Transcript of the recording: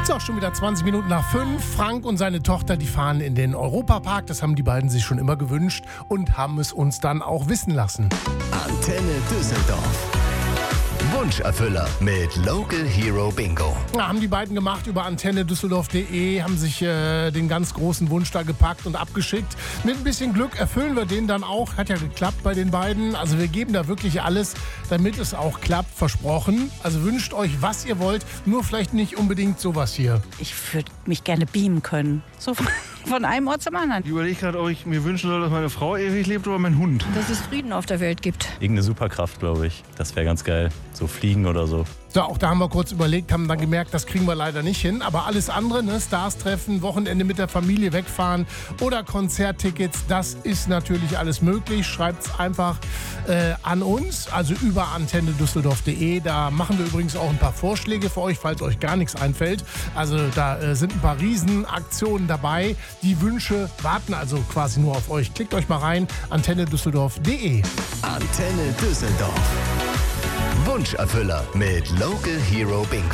So, schon wieder 20 Minuten nach 5. Frank und seine Tochter, die fahren in den Europapark. Das haben die beiden sich schon immer gewünscht und haben es uns dann auch wissen lassen. Antenne Düsseldorf. Wunscherfüller mit Local Hero Bingo. Ja, haben die beiden gemacht über antennedüsseldorf.de, haben sich den ganz großen Wunsch da gepackt und abgeschickt. Mit ein bisschen Glück erfüllen wir den dann auch. Hat ja geklappt bei den beiden. Also wir geben da wirklich alles, damit es auch klappt, versprochen. Also wünscht euch, was ihr wollt, nur vielleicht nicht unbedingt sowas hier. Ich würde mich gerne beamen können. So von einem Ort zum anderen. Ich überlege gerade, ob ich mir wünschen soll, dass meine Frau ewig lebt oder mein Hund. Dass es Frieden auf der Welt gibt. Irgendeine Superkraft, glaube ich. Das wäre ganz geil. So fliegen oder so. So, auch da haben wir kurz überlegt, haben dann gemerkt, das kriegen wir leider nicht hin. Aber alles andere, ne, Stars treffen, Wochenende mit der Familie wegfahren oder Konzerttickets, das ist natürlich alles möglich. Schreibt's einfach an uns, also über antennedüsseldorf.de. Da machen wir übrigens auch ein paar Vorschläge für euch, falls euch gar nichts einfällt. Also da sind ein paar Riesenaktionen dabei. Die Wünsche warten also quasi nur auf euch. Klickt euch mal rein, antennedüsseldorf.de. Antenne Düsseldorf. Wunscherfüller mit Local Hero Bingo.